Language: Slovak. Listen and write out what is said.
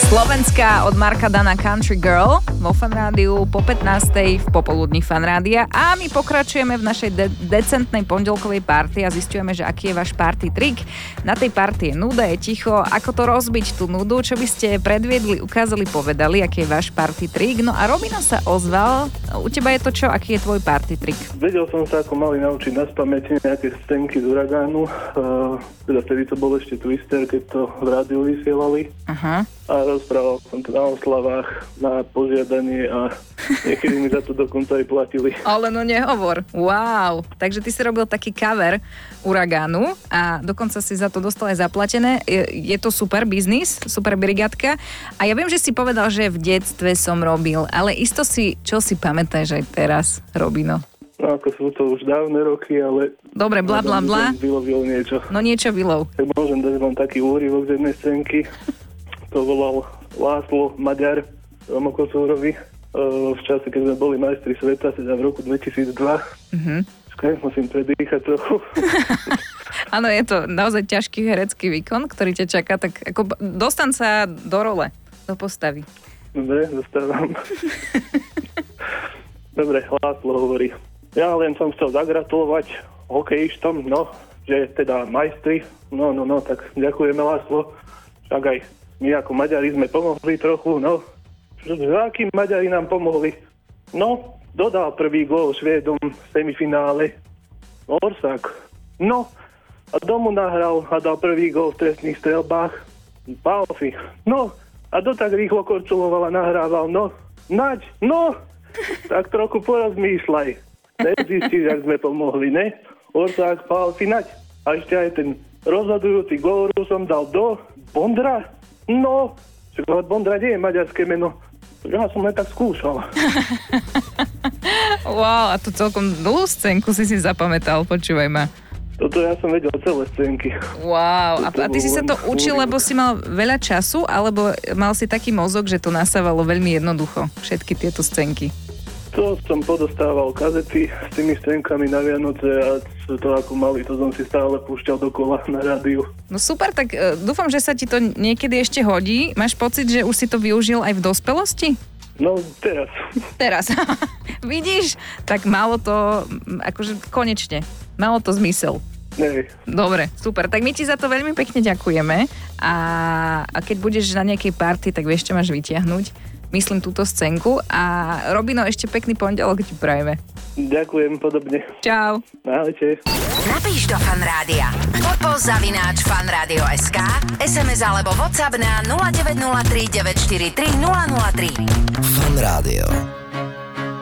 Slovenská od Marka Dana Country Girl vo Fan Rádiu po 15. v popoludní Fan Rádia a my pokračujeme v našej decentnej pondelkovej party a zisťujeme, že aký je váš party trik. Na tej party je nuda, je ticho, ako to rozbiť tú nudu, čo by ste predviedli, ukázali, povedali, aký je váš party trik. No a Robino sa ozval, u teba je to čo, aký je tvoj party trik? Vedel som sa ako mali naučiť na spamäti nejaké scénky z Uragánu, teda vtedy to bol ešte Twister, keď to v rádiu vysielali. Aha. A rozprával som to na oslavách, na požiadanie a niekedy mi za to dokonca aj platili. Ale no nehovor. Wow. Takže ty si robil taký cover Uragánu a dokonca si za to dostal aj zaplatené. Je to super biznis, super brigádka. A ja viem, že si povedal, že v detstve som robil, ale isto si, čo si pamätáš aj teraz, Robino? No ako sú to už dávne roky, ale... Dobre, bla bla bla. Vylovil niečo. No niečo vylov. Tak môžem dať vám taký úryvok z jednej scénky. To volal László Maďar Romo Kocúrovi v čase, keď sme boli majstri sveta, teda v roku 2002. Musím predýchať trochu. Áno, je to naozaj ťažký herecký výkon, ktorý ťa čaká, tak ako dostan sa do role, do postavy. Dobre, dostávam. Dobre, László hovorí. Ja len som chcel zagratulovať hokejistom, no, že teda majstri. No, tak ďakujeme, László. Však aj my ako Maďari sme pomohli trochu, no. Akí Maďari nám pomohli? No, dodal prvý gól Švédom v semifinále. Orsák. No, a domu nahral a dal prvý gól v trestných streľbách. Palfi. No, a to tak rýchlo korčuloval a nahrával. No, Naď, no, tak trochu porozmýšľaj. Nezistíš, ak sme pomohli, ne? Orsák, Palfi, Naď. A ešte aj ten rozhodujúci gól som dal do Bondra. No, Bondra nie je maďarské meno. Ja som len tak skúšal. Wow, a to celkom dlhú scénku si zapamätal, počúvaj ma. Toto ja som vedel celé scénky. Wow, a ty si sa to učil, lebo si mal veľa času, alebo mal si taký mozog, že to nasávalo veľmi jednoducho, všetky tieto scénky? To som podostával kazety s tými scénkami na Vianoce a to ako mali, to som si stále púšťal dokola na rádiu. No super, tak dúfam, že sa ti to niekedy ešte hodí. Máš pocit, že už si to využil aj v dospelosti? No, teraz. Teraz. Vidíš? Tak malo to, akože konečne, malo to zmysel. Nej. Dobre, super. Tak my ti za to veľmi pekne ďakujeme a keď budeš na nejakej party, tak vieš, čo máš vytiahnuť. Myslím túto scénku a Robino, ešte pekný pondelok ti prajeme. Ďakujem, podobne. Čau. Ahojte. Napíš do Fan Rádia. @fanradio.sk, SMS alebo WhatsApp na 0903 943 003. Fan Rádio.